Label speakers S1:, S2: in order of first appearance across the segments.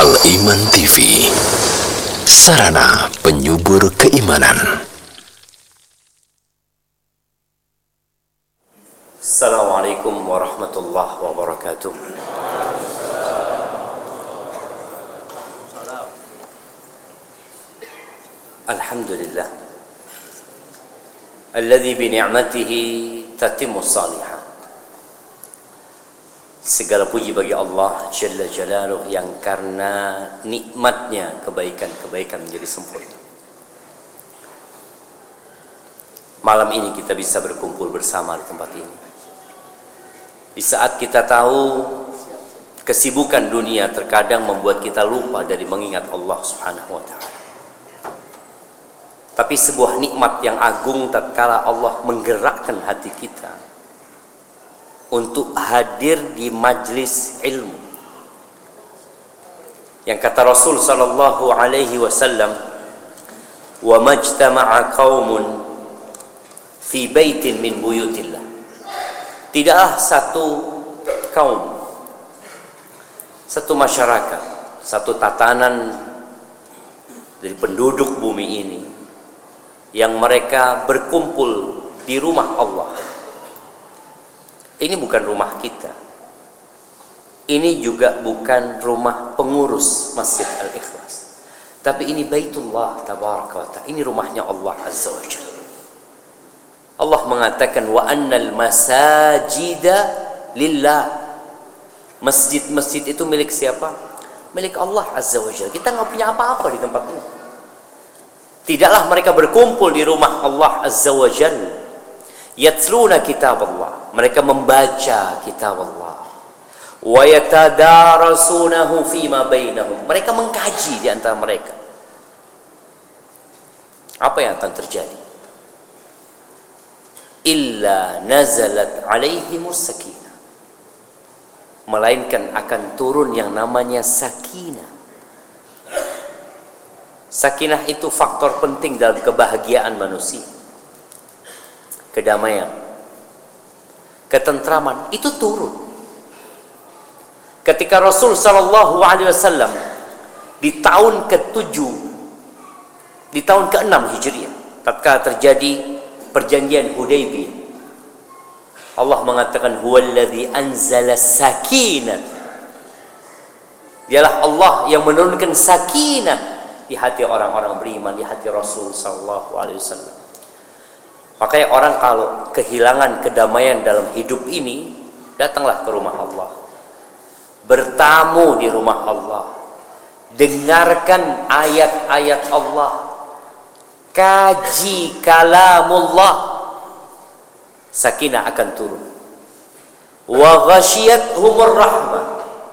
S1: Al-Iman TV, sarana penyubur keimanan.
S2: Assalamualaikum warahmatullahi wabarakatuh. Alhamdulillah alladzi bi ni'matihi tatimmus shalihat. Segala puji bagi Allah Jalla Jalaluh yang karena nikmatnya kebaikan-kebaikan menjadi sempurna. Malam ini kita bisa berkumpul bersama di tempat ini. Di saat kita tahu kesibukan dunia terkadang membuat kita lupa dari mengingat Allah Subhanahu wa taala. Tapi sebuah nikmat yang agung tatkala Allah menggerakkan hati kita untuk hadir di majlis ilmu. Yang kata Rasul sallallahu alaihi wasallam, "Wa majtama'a qaumun fi baitin min buyutillah." Tidaklah satu kaum, satu masyarakat, satu tatanan dari penduduk bumi ini yang mereka berkumpul di rumah Allah. Ini bukan rumah kita. Ini juga bukan rumah pengurus Masjid Al-Ikhlas. Tapi ini Baitullah Tabaraka wa Ta'ala. Ini rumahnya Allah Azza wa Jalla. Allah mengatakan wa annal masajida lillah. Masjid-masjid itu milik siapa? Milik Allah Azza wa Jalla. Kita nggak punya apa-apa di tempat ini. Tidaklah mereka berkumpul di rumah Allah Azza wa Jalla. Yatluna kitab Allah, mereka membaca kitab Allah. Wa yatadarasunahu fima bainahum, mereka mengkaji di antara mereka. Apa yang akan terjadi? Illa nazalat alaihimus sakinah, melainkan akan turun yang namanya sakinah. Sakinah itu faktor penting dalam kebahagiaan manusia. Kedamaian, ketentraman itu turun. Ketika Rasul sallallahu alaihi wasallam di tahun ke-7, di tahun ke-6 Hijriah, tatkala terjadi perjanjian Hudaybiyah, Allah mengatakan huwallazi anzala sakinah. Dialah Allah yang menurunkan sakinah di hati orang-orang beriman, di hati Rasul sallallahu alaihi wasallam. Makanya orang kalau kehilangan kedamaian dalam hidup ini, datanglah ke rumah Allah. Bertamu di rumah Allah. Dengarkan ayat-ayat Allah. Kaji kalamullah. Sakinah akan turun. Wa ghasyiyatuhumur rahmah.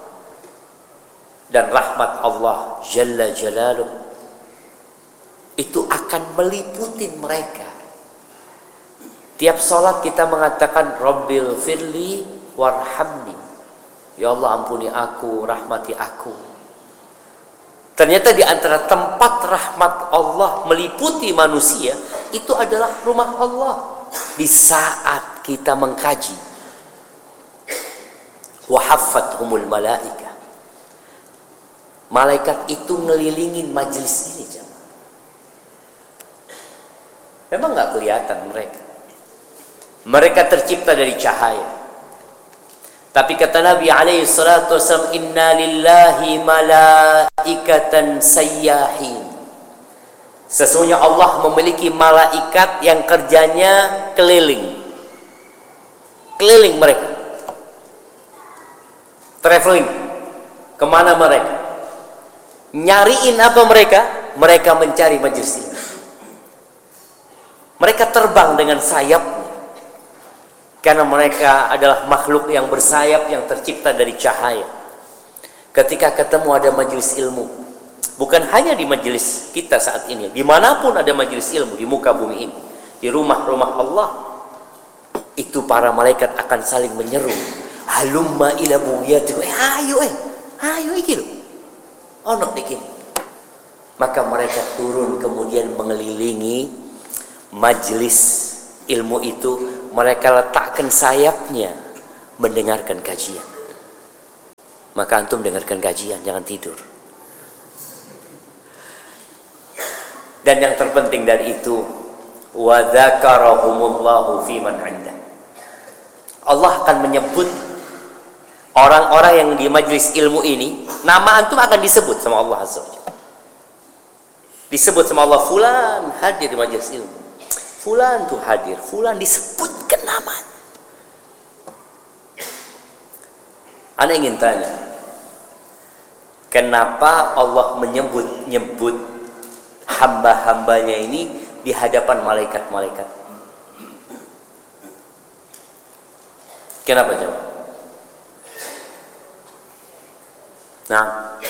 S2: Dan rahmat Allah Jalla Jalaluh itu akan meliputi mereka. Tiap sholat kita mengatakan Rabbil firli warhamni. Ya Allah ampuni aku, rahmati aku. Ternyata di antara tempat rahmat Allah meliputi manusia, itu adalah rumah Allah. Di saat kita mengkaji. Wahaffathumul malaika. Malaikat itu ngelilingin majelis ini. Memang gak kelihatan mereka. Mereka tercipta dari cahaya. Tapi kata Nabi alaihi salatu wasallam, inna lillahi malaikatan sayyahin. Sesungguhnya Allah memiliki malaikat yang kerjanya keliling. Keliling mereka. Traveling. Kemana mereka? Nyariin apa mereka? Mereka mencari majelis ini. Mereka terbang dengan sayapnya. Karena mereka adalah makhluk yang bersayap, yang tercipta dari cahaya. Ketika ketemu ada majelis ilmu, bukan hanya di majelis kita saat ini, dimanapun ada majelis ilmu di muka bumi ini, di rumah-rumah Allah, itu para malaikat akan saling menyeru, halumma ila bughiyatikum, ayo iki lho, ono iki. Maka mereka turun kemudian mengelilingi majelis ilmu itu. Mereka letakkan sayapnya mendengarkan kajian. Maka antum dengarkan kajian, jangan tidur. Dan yang terpenting dari itu, wa dzakarahumullahu fi man 'indah. Allah akan menyebut orang-orang yang di majelis ilmu ini, nama antum akan disebut sama Allah Azza wa Jalla. Disebut sama Allah, fulan hadir di majelis ilmu. Fulan tuh hadir, fulan disebutkan namanya. Ana ingin tanya, kenapa Allah menyebut hamba-hambanya ini di hadapan malaikat-malaikat? Kenapa jawab? Nah,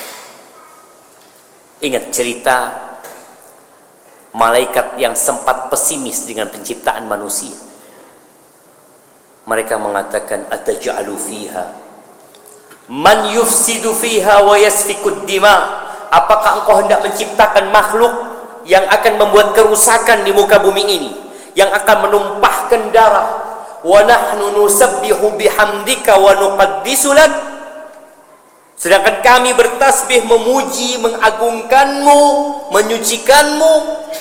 S2: ingat cerita malaikat yang sempat pesimis dengan penciptaan manusia. Mereka mengatakan, ataj'alu fiha man yufsidu fiha wa yasfikud dima. Apakah engkau hendak menciptakan makhluk yang akan membuat kerusakan di muka bumi ini, yang akan menumpahkan darah? Wa nahnu nusabbihu bihamdika wa nuqaddisu lak, sedangkan kami bertasbih, memuji, mengagungkanmu, menyucikanmu.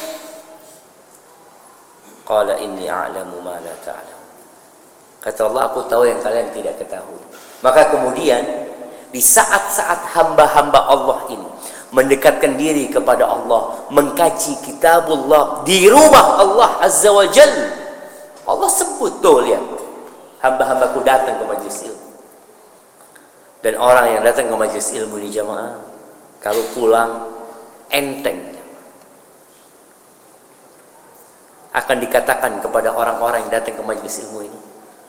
S2: Qala inni a'lamu ma la ta'lam. Kata Allah, aku tahu yang kalian tidak ketahui. Maka kemudian di saat-saat hamba-hamba Allah ini mendekatkan diri kepada Allah, mengkaji kitabullah di rumah Allah Azza wa Jalla, Allah sebut, tuh lihat, hamba-hambaku datang ke majelis ilmu. Dan orang yang datang ke majelis ilmu di jamaah, kalau pulang enteng, akan dikatakan kepada orang-orang yang datang ke majelis ilmu ini,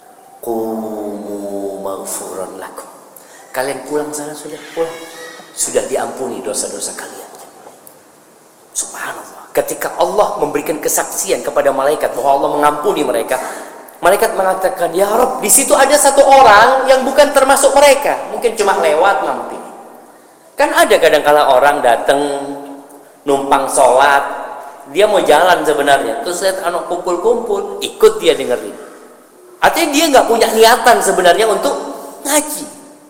S2: qumu maghfuran lakum. Kalian pulang sana, sudah pulang, sudah diampuni dosa-dosa kalian. Subhanallah. Ketika Allah memberikan kesaksian kepada malaikat bahwa Allah mengampuni mereka, malaikat mengatakan, ya Rabb, di situ ada satu orang yang bukan termasuk mereka, mungkin cuma lewat mampir. Kan ada kadang-kala orang datang numpang sholat, dia mau jalan sebenarnya, terus lihat anak kumpul-kumpul, ikut dia dengerin. Artinya dia nggak punya niatan sebenarnya untuk ngaji.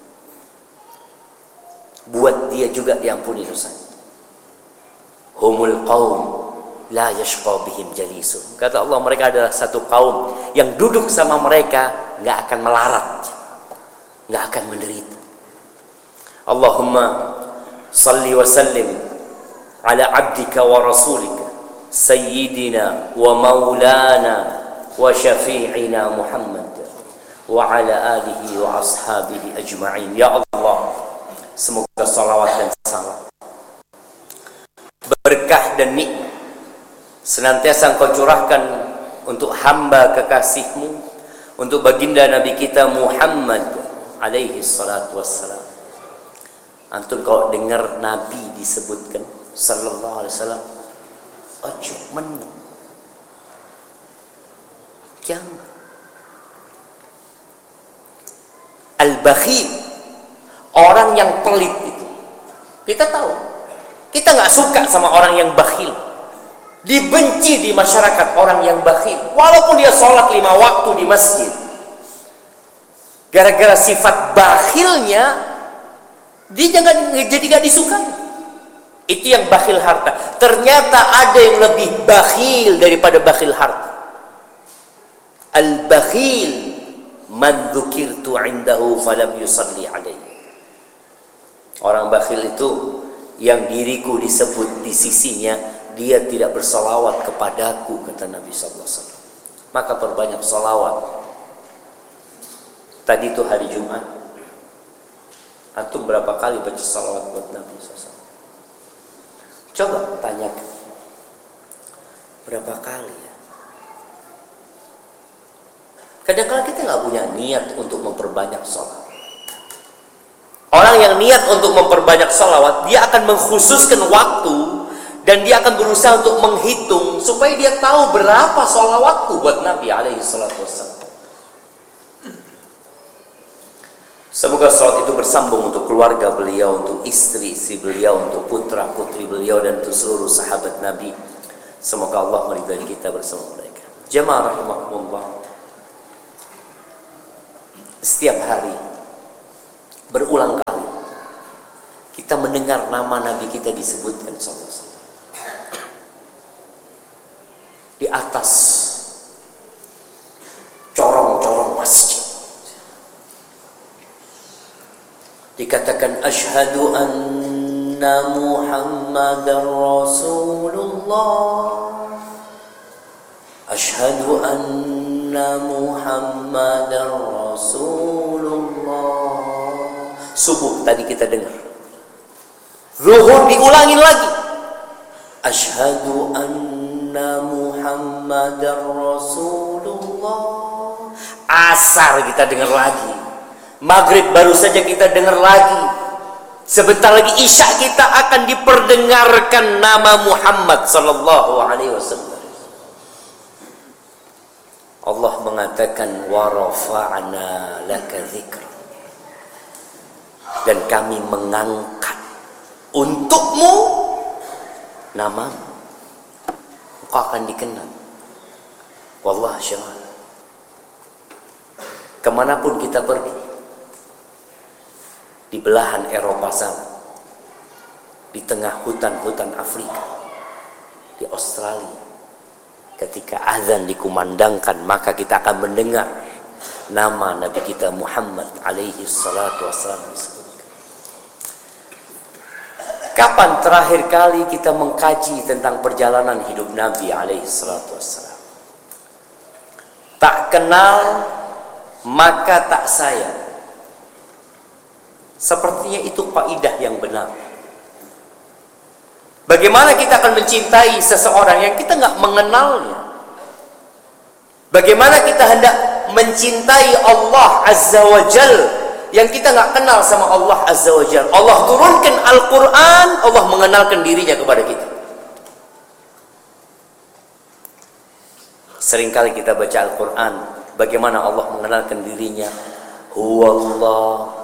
S2: Buat dia juga diampuni dosanya. Humul qaum la yashqa bihim jalisun. Kata Allah, mereka adalah satu kaum yang duduk sama mereka nggak akan melarat, nggak akan menderita. Allahumma salli wa sallim ala abdika wa rasulika sayyidina wa maulana wa syafi'ina Muhammad wa ala alihi wa ashabihi ajma'in. Ya Allah, semoga salawat dan salam, berkah dan nikmat senantiasa Engkau curahkan untuk hamba kekasih-Mu, untuk baginda Nabi kita Muhammad alaihi salatu wassalam. Antum kalau dengar Nabi disebutkan sallallahu alaihi wasallam, ojo menang, jangan. Al-bakhil, orang yang pelit itu, kita tahu, kita nggak suka sama orang yang bakhil. Dibenci di masyarakat orang yang bakhil, walaupun dia sholat 5 waktu di masjid. Gara-gara sifat bakhilnya, dia jadi nggak disukai. Itu yang bakhil harta. Ternyata ada yang lebih bakhil daripada bakhil harta. Al-bakhil man dzukirtu 'indahu falam yusalli 'alaihi. Orang bakhil itu yang diriku disebut di sisinya, dia tidak bersalawat kepadaku, kata Nabi sallallahu alaihi wasallam. Maka perbanyak salawat. Tadi itu hari Jumat, antum berapa kali baca salawat buat Nabi sallallahu alaihi wasallam? Coba tanyakan, berapa kali ya? Kadang-kadang kita nggak punya niat untuk memperbanyak salawat. Orang yang niat untuk memperbanyak salawat, dia akan mengkhususkan waktu dan dia akan berusaha untuk menghitung supaya dia tahu berapa salawatku buat Nabi alaihi salatu wassalam. Semoga salawat itu bersambung untuk keluarga beliau, untuk istri-istri beliau, untuk putra-putri beliau, dan untuk seluruh sahabat Nabi. Semoga Allah meridai kita bersama mereka. Jamaah rahimakumullah, setiap hari berulang kali kita mendengar nama Nabi kita disebutkan sallallahu alaihi wasallam. di atas corong-corong masjid. Dikatakan asyhadu anna Muhammadar Rasulullah. Asyhadu anna Muhammadar Rasulullah. Subuh tadi kita dengar. Zuhur diulangin lagi. Asyhadu anna Muhammadar Rasulullah. Asar kita dengar lagi. Maghrib baru saja kita dengar lagi. Sebentar lagi Isya kita akan diperdengarkan nama Muhammad sallallahu alaihi wasallam. Allah mengatakan wa rafa'na laka dzikra. Dan kami mengangkat untukmu namamu. Engkau akan dikenal. Wallah syahad. Kemanapun kita pergi, di belahan Eropa sana, di tengah hutan-hutan Afrika, di Australia, ketika azan dikumandangkan, maka kita akan mendengar nama Nabi kita Muhammad alaihi salatu wassalam disebutkan. Kapan terakhir kali kita mengkaji tentang perjalanan hidup Nabi alaihi salatu wassalam? Tak kenal maka tak sayang. Sepertinya itu kaidah yang benar. Bagaimana kita akan mencintai seseorang yang kita nggak mengenalnya? Bagaimana kita hendak mencintai Allah Azza wa Jal yang kita nggak kenal sama Allah Azza wa Jal? Allah turunkan Al-Quran, Allah mengenalkan dirinya kepada kita. Seringkali kita baca Al-Quran, bagaimana Allah mengenalkan dirinya? Huwallah